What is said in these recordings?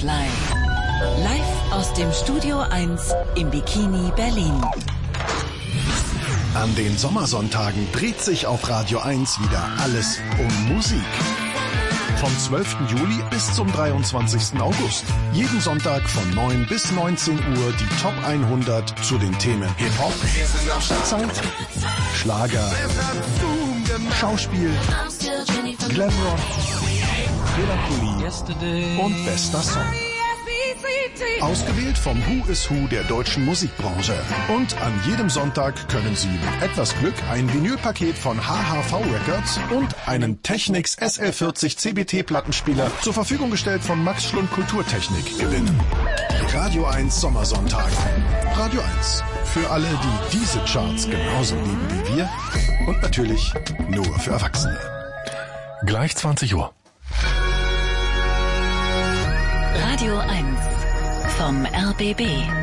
Hotline. Live aus dem Studio 1 im Bikini Berlin. An den Sommersonntagen dreht sich auf Radio 1 wieder alles um Musik. Vom 12. Juli bis zum 23. August. Jeden Sonntag von 9 bis 19 Uhr die Top 100 zu den Themen Hip-Hop, Zeit, Schlager, Schauspiel, Glamrock, Melancholie und bester Song. Ausgewählt vom Who is Who der deutschen Musikbranche. Und an jedem Sonntag können Sie mit etwas Glück ein Vinylpaket von HHV Records und einen Technics SL40 CBT-Plattenspieler zur Verfügung gestellt von Max Schlund Kulturtechnik gewinnen. Radio 1 Sommersonntag. Radio 1. Für alle, die diese Charts genauso lieben wie wir. Und natürlich nur für Erwachsene. Gleich 20 Uhr. Radio 1 vom RBB.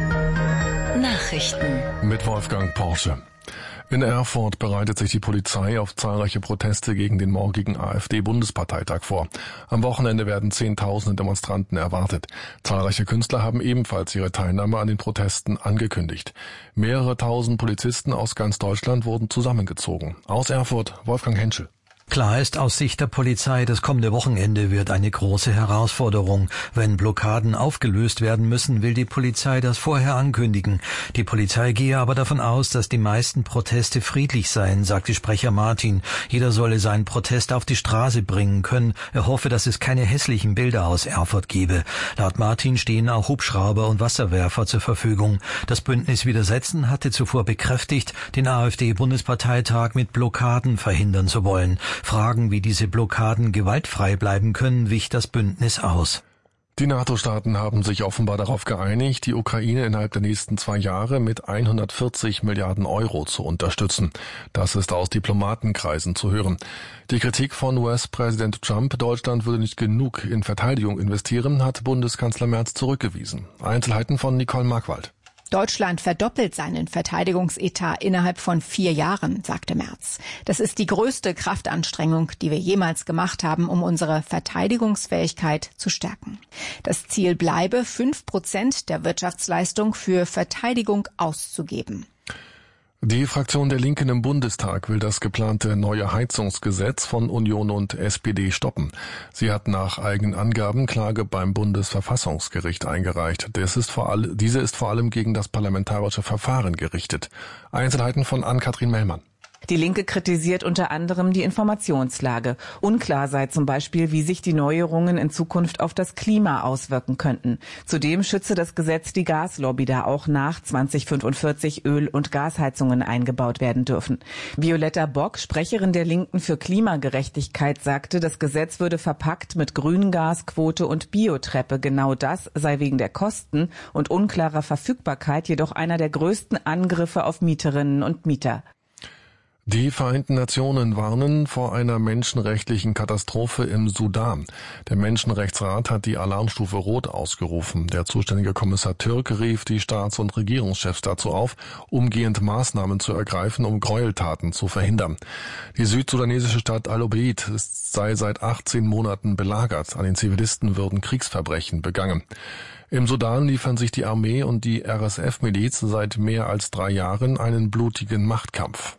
Nachrichten mit Wolfgang Porsche. In Erfurt bereitet sich die Polizei auf zahlreiche Proteste gegen den morgigen AfD-Bundesparteitag vor. Am Wochenende werden Zehntausende Demonstranten erwartet. Zahlreiche Künstler haben ebenfalls ihre Teilnahme an den Protesten angekündigt. Mehrere tausend Polizisten aus ganz Deutschland wurden zusammengezogen. Aus Erfurt, Wolfgang Henschel. Klar ist aus Sicht der Polizei, das kommende Wochenende wird eine große Herausforderung. Wenn Blockaden aufgelöst werden müssen, will die Polizei das vorher ankündigen. Die Polizei gehe aber davon aus, dass die meisten Proteste friedlich seien, sagte Sprecher Martin. Jeder solle seinen Protest auf die Straße bringen können. Er hoffe, dass es keine hässlichen Bilder aus Erfurt gebe. Laut Martin stehen auch Hubschrauber und Wasserwerfer zur Verfügung. Das Bündnis Widersetzen hatte zuvor bekräftigt, den AfD-Bundesparteitag mit Blockaden verhindern zu wollen. Fragen, wie diese Blockaden gewaltfrei bleiben können, wich das Bündnis aus. Die NATO-Staaten haben sich offenbar darauf geeinigt, die Ukraine innerhalb der nächsten 2 Jahre mit 140 Milliarden Euro zu unterstützen. Das ist aus Diplomatenkreisen zu hören. Die Kritik von US-Präsident Trump, Deutschland würde nicht genug in Verteidigung investieren, hat Bundeskanzler Merz zurückgewiesen. Einzelheiten von Nicole Markwald. Deutschland verdoppelt seinen Verteidigungsetat innerhalb von 4 Jahren, sagte Merz. Das ist die größte Kraftanstrengung, die wir jemals gemacht haben, um unsere Verteidigungsfähigkeit zu stärken. Das Ziel bleibe, 5% der Wirtschaftsleistung für Verteidigung auszugeben. Die Fraktion der Linken im Bundestag will das geplante neue Heizungsgesetz von Union und SPD stoppen. Sie hat nach eigenen Angaben Klage beim Bundesverfassungsgericht eingereicht. Diese ist vor allem gegen das parlamentarische Verfahren gerichtet. Einzelheiten von Ann-Kathrin Mellmann. Die Linke kritisiert unter anderem die Informationslage. Unklar sei zum Beispiel, wie sich die Neuerungen in Zukunft auf das Klima auswirken könnten. Zudem schütze das Gesetz die Gaslobby, da auch nach 2045 Öl- und Gasheizungen eingebaut werden dürfen. Violetta Bock, Sprecherin der Linken für Klimagerechtigkeit, sagte, das Gesetz würde verpackt mit Grüngasquote und Biotreppe. Genau das sei wegen der Kosten und unklarer Verfügbarkeit jedoch einer der größten Angriffe auf Mieterinnen und Mieter. Die Vereinten Nationen warnen vor einer menschenrechtlichen Katastrophe im Sudan. Der Menschenrechtsrat hat die Alarmstufe Rot ausgerufen. Der zuständige Kommissar Türk rief die Staats- und Regierungschefs dazu auf, umgehend Maßnahmen zu ergreifen, um Gräueltaten zu verhindern. Die südsudanesische Stadt Al-Obeid sei seit 18 Monaten belagert. An den Zivilisten würden Kriegsverbrechen begangen. Im Sudan liefern sich die Armee und die RSF-Miliz seit mehr als 3 Jahren einen blutigen Machtkampf.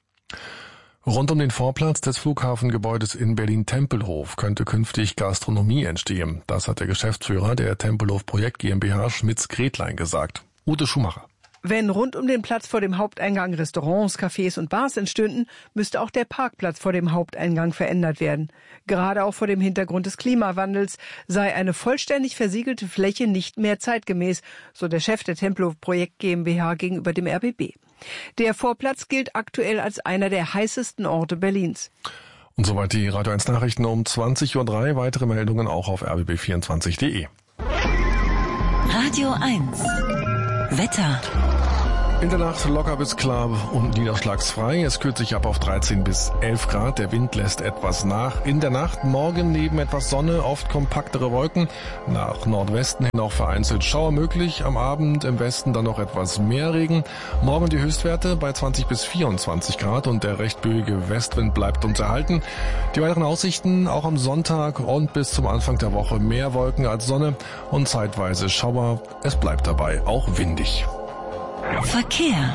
Rund um den Vorplatz des Flughafengebäudes in Berlin-Tempelhof könnte künftig Gastronomie entstehen. Das hat der Geschäftsführer der Tempelhof Projekt GmbH Schmitz-Gretlein gesagt. Ute Schumacher. Wenn rund um den Platz vor dem Haupteingang Restaurants, Cafés und Bars entstünden, müsste auch der Parkplatz vor dem Haupteingang verändert werden. Gerade auch vor dem Hintergrund des Klimawandels sei eine vollständig versiegelte Fläche nicht mehr zeitgemäß, so der Chef der Tempelhof Projekt GmbH gegenüber dem RBB. Der Vorplatz gilt aktuell als einer der heißesten Orte Berlins. Und soweit die Radio 1 Nachrichten um 20.03 Uhr. Weitere Meldungen auch auf rbb24.de. Radio 1 Wetter. In der Nacht locker bis klar und niederschlagsfrei. Es kühlt sich ab auf 13 bis 11 Grad. Der Wind lässt etwas nach. In der Nacht morgen neben etwas Sonne, oft kompaktere Wolken. Nach Nordwesten hin auch vereinzelt Schauer möglich. Am Abend im Westen dann noch etwas mehr Regen. Morgen die Höchstwerte bei 20 bis 24 Grad und der recht böige Westwind bleibt uns erhalten. Die weiteren Aussichten auch am Sonntag und bis zum Anfang der Woche mehr Wolken als Sonne und zeitweise Schauer. Es bleibt dabei auch windig. Verkehr.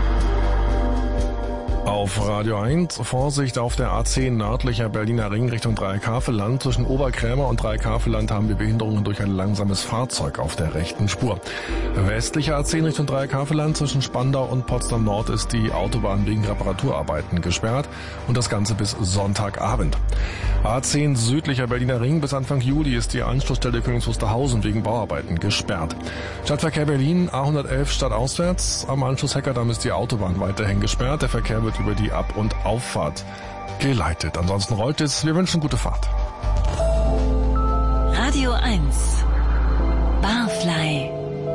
Auf Radio 1, Vorsicht auf der A10 nördlicher Berliner Ring Richtung Dreieckhavelland. Zwischen Oberkrämer und Dreieckhavelland haben wir Behinderungen durch ein langsames Fahrzeug auf der rechten Spur. Westlicher A10 Richtung Dreieckhavelland zwischen Spandau und Potsdam Nord ist die Autobahn wegen Reparaturarbeiten gesperrt und das Ganze bis Sonntagabend. A10 südlicher Berliner Ring bis Anfang Juli ist die Anschlussstelle Königs Wusterhausen wegen Bauarbeiten gesperrt. Stadtverkehr Berlin A111 stadtauswärts. Am Anschluss Heckerdamm ist die Autobahn weiterhin gesperrt. Der Verkehr wird über die Ab- und Auffahrt geleitet. Ansonsten rollt es. Wir wünschen gute Fahrt. Radio 1. Barfly.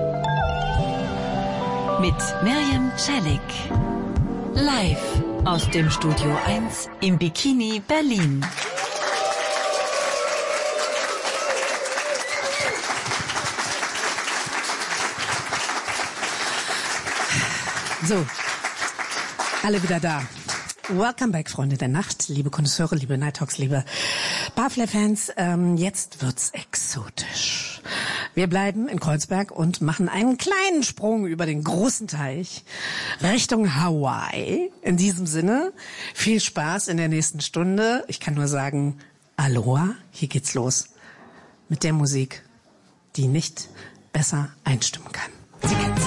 Mit Miriam Celik. Live aus dem Studio 1 im Bikini Berlin. So, alle wieder da. Welcome back, Freunde der Nacht, liebe Konnoisseure, liebe Nighthawks, liebe Barfly-Fans. Jetzt wird's exotisch. Wir bleiben in Kreuzberg und machen einen kleinen Sprung über den großen Teich Richtung Hawaii. In diesem Sinne, viel Spaß in der nächsten Stunde. Ich kann nur sagen, Aloha, hier geht's los. Mit der Musik, die nicht besser einstimmen kann. Sie kennt's.